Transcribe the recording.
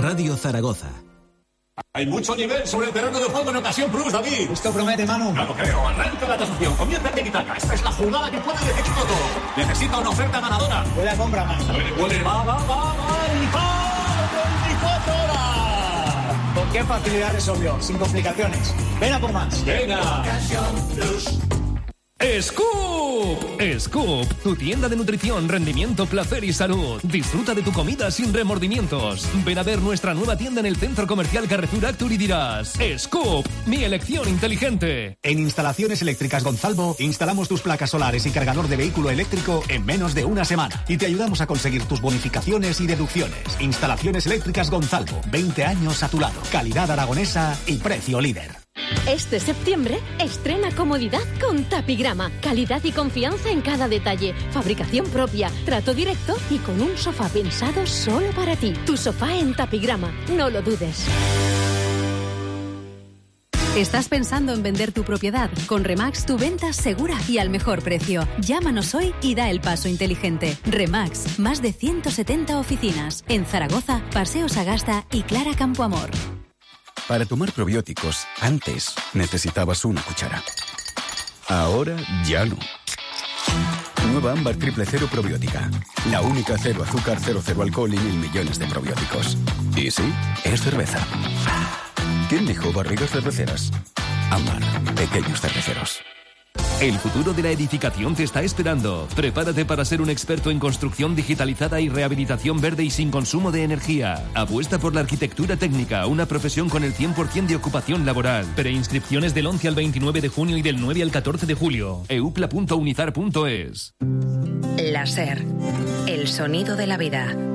Radio Zaragoza. Hay mucho nivel sobre el terreno de juego en Ocasión Plus, David. Esto promete, Manu. No lo creo. Arranca la tasación. Comienza el tiki-taka. Esta es la jugada que puede decidir todo. Necesita una oferta ganadora. Huele a compra, Manu. Huele. Va. ¡El gol! 24 horas. ¿Con qué facilidad resolvió? Sin complicaciones. Ven a por más. Venga. Ocasión Plus. ¡Scoop! Scoop, tu tienda de nutrición, rendimiento, placer y salud. Disfruta de tu comida sin remordimientos. Ven a ver nuestra nueva tienda en el Centro Comercial Carrefour Actur y dirás: Scoop, mi elección inteligente. En Instalaciones Eléctricas Gonzalvo instalamos tus placas solares y cargador de vehículo eléctrico en menos de una semana y te ayudamos a conseguir tus bonificaciones y deducciones. Instalaciones Eléctricas Gonzalvo, 20 años a tu lado. Calidad aragonesa y precio líder. Este septiembre, estrena comodidad con Tapigrama. Calidad y confianza en cada detalle. Fabricación propia, trato directo y con un sofá pensado solo para ti. Tu sofá en Tapigrama, no lo dudes. ¿Estás pensando en vender tu propiedad? Con Remax tu venta segura y al mejor precio. Llámanos hoy y da el paso inteligente. Remax, más de 170 oficinas. En Zaragoza, Paseo Sagasta y Clara Campoamor. Para tomar probióticos, antes necesitabas una cuchara. Ahora ya no. Nueva Ámbar Triple Cero Probiótica. La única cero azúcar, cero alcohol y 1.000 millones de probióticos. Y sí, es cerveza. ¿Quién dijo barrigas cerveceras? Ámbar, pequeños cerveceros. El futuro de la edificación te está esperando. Prepárate para ser un experto en construcción digitalizada y rehabilitación verde y sin consumo de energía. Apuesta por la arquitectura técnica, una profesión con el 100% de ocupación laboral. Preinscripciones del 11 al 29 de junio y del 9 al 14 de julio. eupla.unizar.es. La SER, el sonido de la vida.